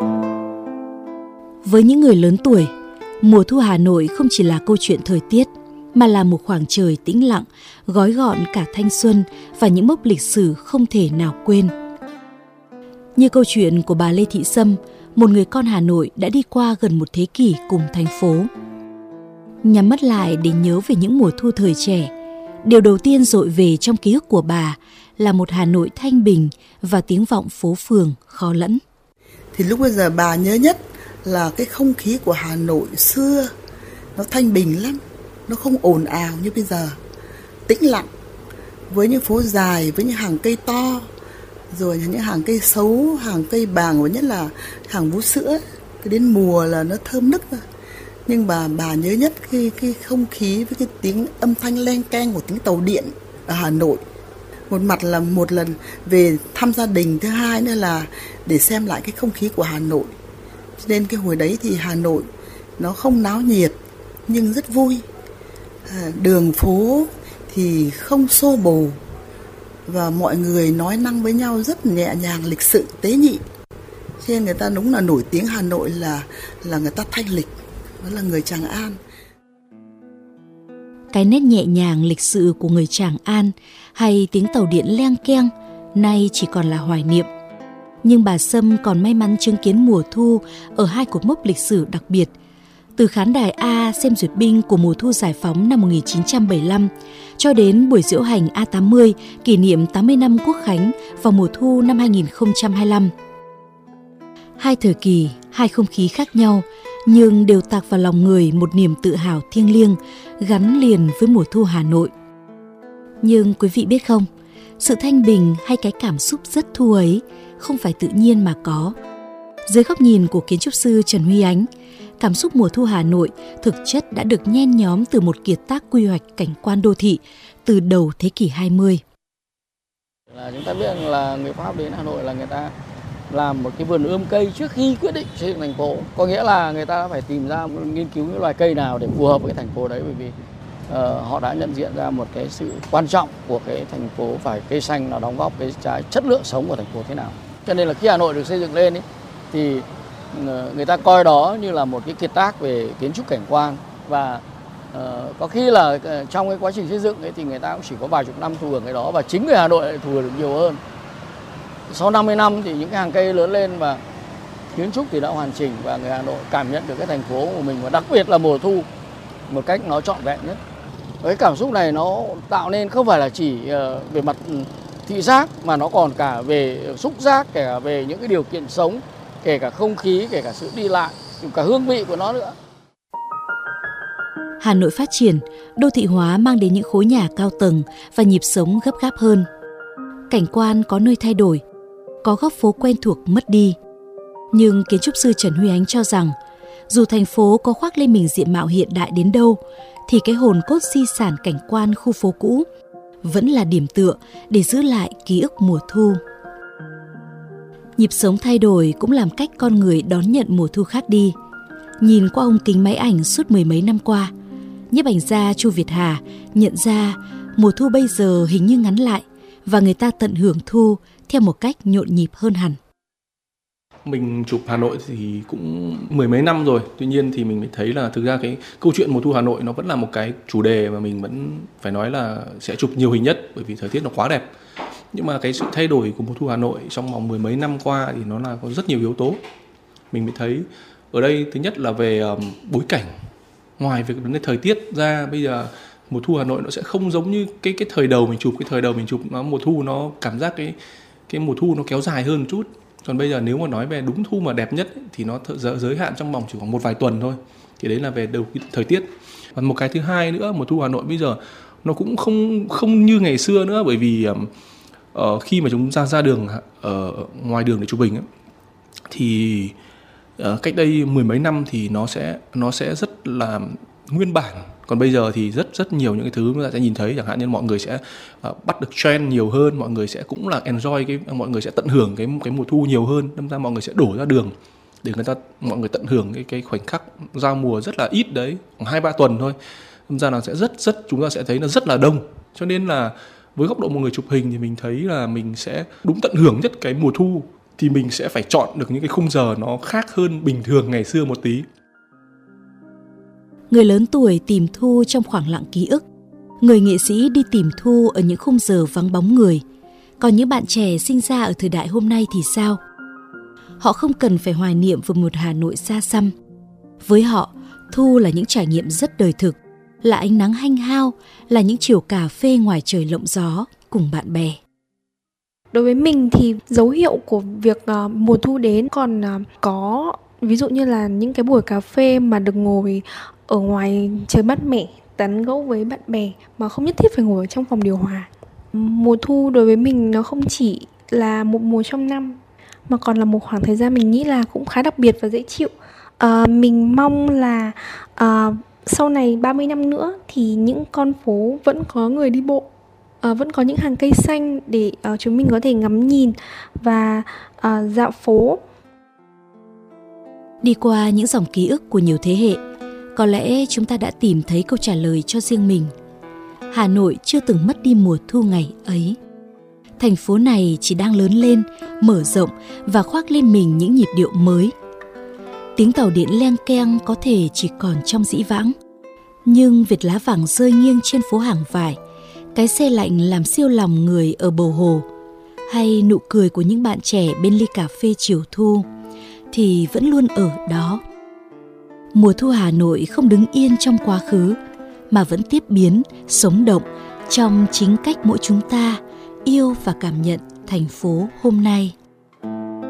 Với những người lớn tuổi, mùa thu Hà Nội không chỉ là câu chuyện thời tiết, mà là một khoảng trời tĩnh lặng, gói gọn cả thanh xuân và những mốc lịch sử không thể nào quên. Như câu chuyện của bà Lê Thị Sâm, một người con Hà Nội đã đi qua gần một thế kỷ cùng thành phố. Nhắm mắt lại để nhớ về những mùa thu thời trẻ, điều đầu tiên dội về trong ký ức của bà là một Hà Nội thanh bình và tiếng vọng phố phường khó lẫn. Thì lúc bây giờ bà nhớ nhất là cái không khí của Hà Nội xưa, nó thanh bình lắm, nó không ồn ào như bây giờ, tĩnh lặng, với những phố dài, với những hàng cây to, rồi những hàng cây sấu, hàng cây bàng và nhất là hàng vú sữa, cái đến mùa là nó thơm nức rồi. Nhưng bà nhớ nhất cái không khí với cái tiếng âm thanh len keng của tiếng tàu điện ở Hà Nội. Một mặt là một lần về thăm gia đình, thứ hai nữa là để xem lại cái không khí của Hà Nội. Cho nên cái hồi đấy thì Hà Nội nó không náo nhiệt nhưng rất vui. Đường phố thì không xô bồ và mọi người nói năng với nhau rất nhẹ nhàng, lịch sự, tế nhị. Cho nên người ta đúng là nổi tiếng Hà Nội là người ta thanh lịch, đó là người Tràng An. Cái nét nhẹ nhàng lịch sự của người Tràng An hay tiếng tàu điện leng keng nay chỉ còn là hoài niệm. Nhưng bà Sâm còn may mắn chứng kiến mùa thu ở hai cột mốc lịch sử đặc biệt. Từ khán đài A xem duyệt binh của mùa thu giải phóng năm 1975 cho đến buổi diễu hành A80 kỷ niệm 80 năm Quốc khánh vào mùa thu năm 2025. Hai thời kỳ, hai không khí khác nhau nhưng đều tạc vào lòng người một niềm tự hào thiêng liêng gắn liền với mùa thu Hà Nội. Nhưng quý vị biết không, sự thanh bình hay cái cảm xúc rất thu ấy không phải tự nhiên mà có. Dưới góc nhìn của kiến trúc sư Trần Huy Ánh, cảm xúc mùa thu Hà Nội thực chất đã được nhen nhóm từ một kiệt tác quy hoạch cảnh quan đô thị từ đầu thế kỷ 20. Chúng ta biết là người Pháp đến Hà Nội là người ta làm một cái vườn ươm cây trước khi quyết định xây dựng thành phố. Có nghĩa là người ta phải tìm ra, nghiên cứu những loài cây nào để phù hợp với cái thành phố đấy, bởi vì họ đã nhận diện ra một cái sự quan trọng của cái thành phố, phải cây xanh nó đóng góp cái chất lượng sống của thành phố thế nào. Cho nên là khi Hà Nội được xây dựng lên ấy, thì người ta coi đó như là một cái kiệt tác về kiến trúc cảnh quan, và có khi là trong cái quá trình xây dựng ấy thì người ta cũng chỉ có vài chục năm thụ hưởng cái đó, và chính người Hà Nội lại thụ hưởng được nhiều hơn. Sau 50 năm thì những cái hàng cây lớn lên và kiến trúc thì đã hoàn chỉnh, và người Hà Nội cảm nhận được cái thành phố của mình, và đặc biệt là mùa thu một cách nó trọn vẹn nhất. Cái cảm xúc này nó tạo nên không phải là chỉ về mặt thị giác mà nó còn cả về xúc giác, kể cả về những cái điều kiện sống, kể cả không khí, kể cả sự đi lại, cả hương vị của nó nữa. Hà Nội phát triển, đô thị hóa mang đến những khối nhà cao tầng và nhịp sống gấp gáp hơn. Cảnh quan có nơi thay đổi, có góc phố quen thuộc mất đi. Nhưng kiến trúc sư Trần Huy Ánh cho rằng, dù thành phố có khoác lên mình diện mạo hiện đại đến đâu, thì cái hồn cốt di sản cảnh quan khu phố cũ vẫn là điểm tựa để giữ lại ký ức mùa thu. Nhịp sống thay đổi cũng làm cách con người đón nhận mùa thu khác đi. Nhìn qua ống kính máy ảnh suốt mười mấy năm qua, nhiếp ảnh gia Chu Việt Hà nhận ra mùa thu bây giờ hình như ngắn lại và người ta tận hưởng thu theo một cách nhộn nhịp hơn hẳn. Mình chụp Hà Nội thì cũng mười mấy năm rồi. Tuy nhiên thì mình mới thấy là thực ra cái câu chuyện mùa thu Hà Nội nó vẫn là một cái chủ đề mà mình vẫn phải nói là sẽ chụp nhiều hình nhất, bởi vì thời tiết nó quá đẹp. Nhưng mà cái sự thay đổi của mùa thu Hà Nội trong vòng mười mấy năm qua thì nó là có rất nhiều yếu tố. Mình mới thấy ở đây thứ nhất là về bối cảnh. Ngoài về vấn đề thời tiết ra, bây giờ mùa thu Hà Nội nó sẽ không giống như cái thời đầu mình chụp. Cái thời đầu mình chụp nó mùa thu nó cảm giác cái mùa thu nó kéo dài hơn một chút. Còn bây giờ nếu mà nói về đúng thu mà đẹp nhất ấy, thì nó giới hạn trong vòng chỉ khoảng một vài tuần thôi. Thì đấy là về đầu thời tiết. Và một cái thứ hai nữa, mùa thu Hà Nội bây giờ nó cũng không như ngày xưa nữa, bởi vì khi mà chúng ta ra đường ở ngoài đường để chụp hình ấy, thì cách đây mười mấy năm thì nó sẽ rất là nguyên bản. Còn bây giờ thì rất nhiều những cái thứ chúng ta sẽ nhìn thấy, chẳng hạn như mọi người sẽ bắt được trend nhiều hơn, mọi người sẽ cũng là enjoy mọi người sẽ tận hưởng cái mùa thu nhiều hơn, đâm ra mọi người sẽ đổ ra đường để mọi người tận hưởng cái khoảnh khắc giao mùa rất là ít đấy, khoảng 2-3 tuần thôi. Đâm ra là sẽ chúng ta sẽ thấy nó rất là đông. Cho nên là với góc độ một người chụp hình thì mình thấy là mình sẽ đúng tận hưởng nhất cái mùa thu thì mình sẽ phải chọn được những cái khung giờ nó khác hơn bình thường ngày xưa một tí. Người lớn tuổi tìm Thu trong khoảng lặng ký ức. Người nghệ sĩ đi tìm Thu ở những khung giờ vắng bóng người. Còn những bạn trẻ sinh ra ở thời đại hôm nay thì sao? Họ không cần phải hoài niệm về một Hà Nội xa xăm. Với họ, Thu là những trải nghiệm rất đời thực, là ánh nắng hanh hao, là những chiều cà phê ngoài trời lộng gió cùng bạn bè. Đối với mình thì dấu hiệu của việc mùa thu đến còn có ví dụ như là những cái buổi cà phê mà được ngồi ở ngoài trời mát mẻ, tán gẫu với bạn bè mà không nhất thiết phải ngồi ở trong phòng điều hòa. Mùa thu đối với mình nó không chỉ là một mùa trong năm mà còn là một khoảng thời gian mình nghĩ là cũng khá đặc biệt và dễ chịu. Mình mong là sau này 30 năm nữa thì những con phố vẫn có người đi bộ, vẫn có những hàng cây xanh để chúng mình có thể ngắm nhìn và dạo phố. Đi qua những dòng ký ức của nhiều thế hệ, có lẽ chúng ta đã tìm thấy câu trả lời cho riêng mình. Hà Nội chưa từng mất đi mùa thu ngày ấy. Thành phố này chỉ đang lớn lên, mở rộng và khoác lên mình những nhịp điệu mới. Tiếng tàu điện leng keng có thể chỉ còn trong dĩ vãng, nhưng vệt lá vàng rơi nghiêng trên phố hàng vải, cái xe lạnh làm siêu lòng người ở bờ hồ, hay nụ cười của những bạn trẻ bên ly cà phê chiều thu thì vẫn luôn ở đó. Mùa thu Hà Nội không đứng yên trong quá khứ mà vẫn tiếp biến, sống động trong chính cách mỗi chúng ta yêu và cảm nhận thành phố hôm nay.